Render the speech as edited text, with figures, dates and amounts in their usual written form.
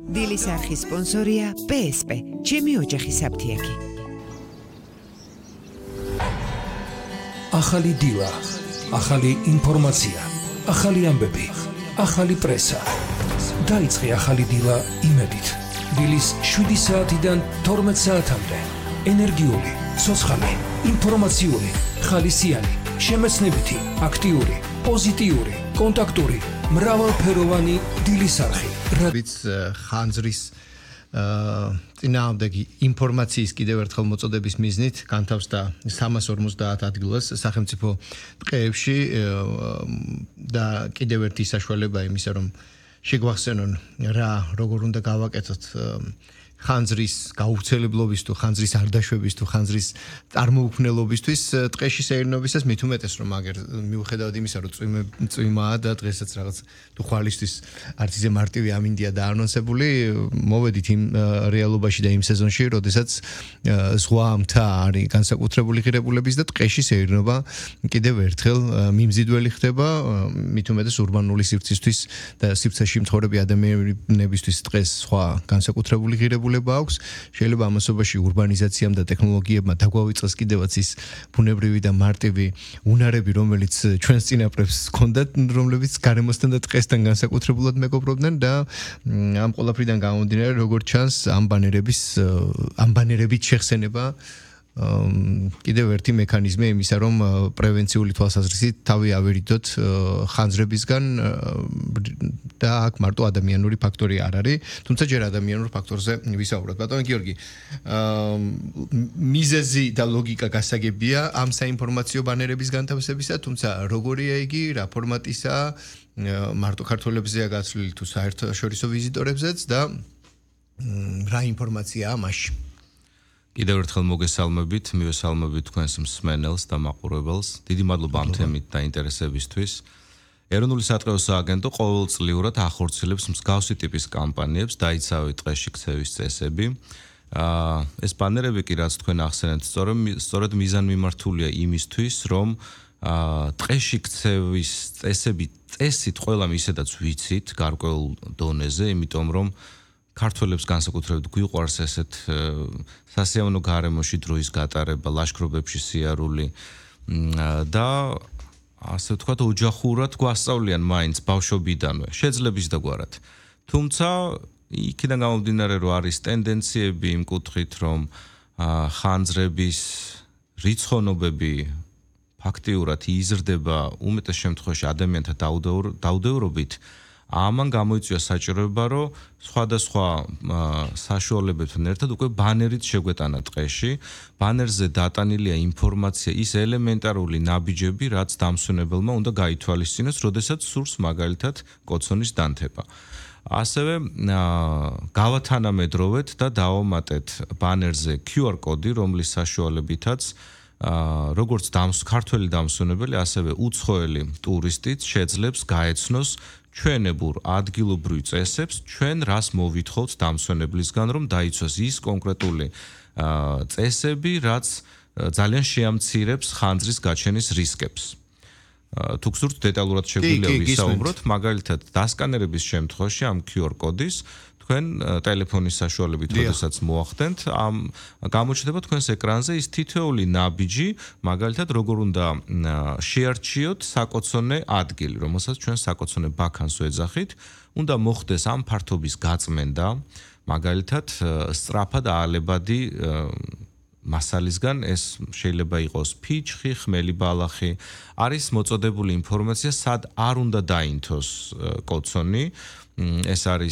დილის არხის სპონსორია PSP, ჩემი ოჯახის საფთიაგი. ახალი დილა, ახალი ინფორმაცია, ახალი ამბები, ახალი პრესა. დაიწყე ახალი დილა იმედით. დილის 7 საათიდან 12 საათამდე. ენერგიული, ცოცხალი, ინფორმაციული, ხალისიანი, შემეცნებითი, აქტიური, პოზიტიური, კონტაქტური, მრავალფეროვანი დილის არხი. ვიც ხანძრის წინააღმდეგი ინფორმაციის კიდევ ერთხელ მოწოდების მიზნით განთავსდა 350 ადგილას სახელმწიფო ტყეებში და კიდევ ერთი საშუალება იმისა, რომ შეგვახსენონ როგორ უნდა გავაკეთოთ ხანძრის გაუცელებლობის თუ ხანძრის არდაშვების თუ ხანძრის წარმოუქმნელობისთვის ტყეში სეირნობისას მით უმეტეს რომ აგერ მიუხედავად იმისა რომ წვიმაა და დღესაც რაღაც თუ ხვალისთვის არც ისე მარტივი ამინდია დაანონსებული მოვედით იმ რეალობაში და იმ სეზონში როდესაც ზღვა მთა არის განსაკუთრებული ღირებულების და ტყეში სეირნობა კიდევ ერთხელ მიმზიდველი ხდება მით უმეტეს ურბანული სივრცისთვის და სივრცეში მცხოვრები ადამიანებისთვის ტყეს სხვა განსაკუთრებული ღირებულება აქვს შეიძლება ამასობაში ურბანიზაციამ და ტექნოლოგიებმა დაგვავიწყოს კიდევაც ის ბუნებრივი და მარტივი უნარები რომელიც ჩვენს წინაპრებს ჰქონდათ რომლებიც გარემოსთან და ტყესთან განსაკუთრებულად მეგობრობდნენ და ამ ყველაფრიდან გამომდინარე როგორც ჩანს ამ ბანერებით შეხსენება კიდევ ერთი მექანიზმი იმისა რომ პრევენციული თვალსაზრისით თავი ავერიდოთ ხანძრებისგან და აქ მარტო ადამიანური ფაქტორი არ არის თუმცა ჯერ ადამიანურ ფაქტორზე ვისაუბროთ ბატონო გიორგი მიზეზი და ლოგიკა გასაგებია ამ საინფორმაციო ბანერების განთავსებისა თუმცა როგორია იგი რა ფორმატისაა მარტო ქართველებზეა გაცვლილი თუ საერთაშორისო ვიზიტორებზეც და რა ინფორმაციაა მასში კიდევ ერთხელ მოგესალმებით, მივესალმებით თქვენს მსმენელს და მაყურებელს. დიდი მადლობა ამ თემით დაინტერესებისთვის. ეროვნული სატყეო სააგენტო ყოველწლიურად ახორციელებს მსგავსი ტიპის კამპანიებს დაიცავი ტყეში ქცევის წესები. ეს ბანერები კი რაც თქვენ ახსენეთ, სწორედ მიზანმიმართულია იმისთვის, რომ ტყეში ქცევის წესით ყველა ისედაც ვიცით გარკვეულ დონეზე, იმიტომ რომ ქართველებს განსაკუთრებით გვიყვარს ესეთ სასიამოვნო გარემოში დროის გატარება, ლაშქრობებში სიარული და ასე ვთქვათ, ოჯახურად გვასწავლიან მაინც ბავშვობიდანვე, შეძლებს და გვარად. თუმცა იქიდან გამომდინარე, რომ არის ტენდენციები იმ კუთხით, რომ ხანძრების რიცხონობები ფაქტიურად იზრდება უმეტეს შემთხვევაში ადამიანთა დაუდევრობით ამან გამოიწვია საჭიროება, რომ სხვადასხვა საშუალებებთან ერთად უკვე ბანერით შეგვეტანა ტყეში. ბანერზე დატანილია ინფორმაცია, ის ელემენტარული ნაბიჯები, რაც დამსვენებელმა უნდა გაითვალისწინოს, როდესაც სურს მაგალითად კოცონის დანთება. ასევე გავათანამედროვეთ და დავამატეთ ბანერზე QR კოდი, რომლის საშუალებითაც როგორც ქართველი დამსვენებელი, ასევე უცხოელი ტურისტიც შეძლებს გაეცნოს ჩვენებურ ადგილობრივ წესებს, ჩვენ რას მოვითხოვთ დამსვენებლისგან, რომ დაიცვას ის კონკრეტული წესები, რაც ძალიან შეამცირებს ხანძრის გაჩენის რისკებს. თუ გსურთ დეტალურად შეგვიძლია ვისაუბროთ, მაგალითად დასკანერების შემთხვევაში ამ QR კოდის თქვენ ტელეფონის საშუალებით როდესაც მოახდენთ, გამოჩნდება თქვენს ეკრანზე ის თითოეული ნაბიჯი, მაგალითად როგორ უნდა შეარჩიოთ საკოცონე ადგილი, რომელსაც ჩვენ საკოცონე ბაქანს ვეძახით, უნდა მოხდეს ამ ფართობის გაწმენდა, მაგალითად სწრაფად აალებადი მასალისგან ეს შეიძლება იყოს ფიჩხი, ხმელი ბალახი, არის მოწოდებული ინფორმაცია, სად არ უნდა დაინთოს კოცონი, ეს არის